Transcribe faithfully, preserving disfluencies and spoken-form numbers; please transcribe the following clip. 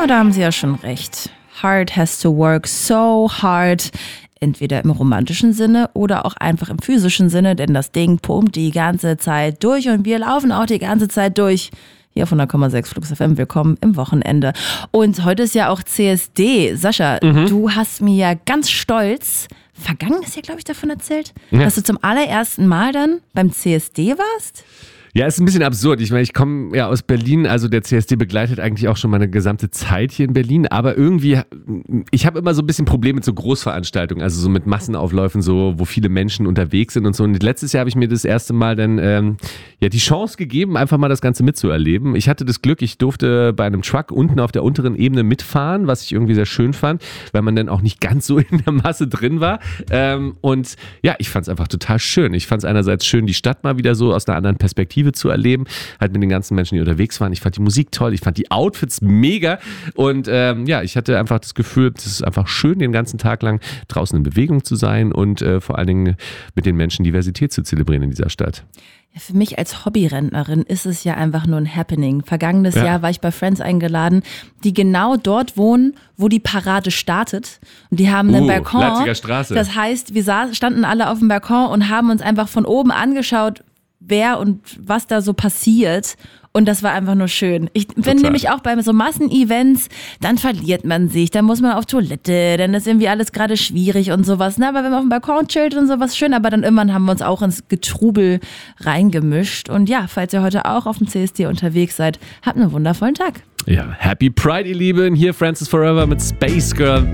Ja, da haben Sie ja schon recht. Heart has to work so hard. Entweder im romantischen Sinne oder auch einfach im physischen Sinne, denn das Ding pumpt die ganze Zeit durch und wir laufen auch die ganze Zeit durch. Hier auf hundert Komma sechs Flux F M, willkommen im Wochenende. Und heute ist ja auch C S D. Sascha, mhm. du hast mir ja ganz stolz vergangenes Jahr, glaube ich, davon erzählt, ja. dass du zum allerersten Mal dann beim C S D warst. Ja, ist ein bisschen absurd. Ich meine, ich komme ja aus Berlin, also der C S D begleitet eigentlich auch schon meine gesamte Zeit hier in Berlin, aber irgendwie, ich habe immer so ein bisschen Probleme mit so Großveranstaltungen, also so mit Massenaufläufen, so wo viele Menschen unterwegs sind und so. Und letztes Jahr habe ich mir das erste Mal dann ähm, ja die Chance gegeben, einfach mal das Ganze mitzuerleben. Ich hatte das Glück, ich durfte bei einem Truck unten auf der unteren Ebene mitfahren, was ich irgendwie sehr schön fand, weil man dann auch nicht ganz so in der Masse drin war. Ähm, und ja, ich fand es einfach total schön. Ich fand es einerseits schön, die Stadt mal wieder so aus einer anderen Perspektive zu erleben, halt mit den ganzen Menschen, die unterwegs waren. Ich fand die Musik toll, ich fand die Outfits mega und ähm, ja, ich hatte einfach das Gefühl, es ist einfach schön, den ganzen Tag lang draußen in Bewegung zu sein und äh, vor allen Dingen mit den Menschen Diversität zu zelebrieren in dieser Stadt. Ja, für mich als Hobbyrentnerin ist es ja einfach nur ein Happening. Vergangenes ja. Jahr war ich bei Friends eingeladen, die genau dort wohnen, wo die Parade startet. Und die haben einen uh, Balkon. Leipziger Straße. Das heißt, wir saß, standen alle auf dem Balkon und haben uns einfach von oben angeschaut, wer und was da so passiert. Und das war einfach nur schön. Ich bin nämlich auch bei so Massenevents, dann verliert man sich, dann muss man auf Toilette, dann ist irgendwie alles gerade schwierig und sowas. Na, aber wenn man auf dem Balkon chillt und sowas, schön. Aber dann irgendwann haben wir uns auch ins Getrubel reingemischt. Und ja, falls ihr heute auch auf dem C S D unterwegs seid, habt einen wundervollen Tag. Ja, Happy Pride, ihr Lieben. Hier Francis Forever mit Space Girl.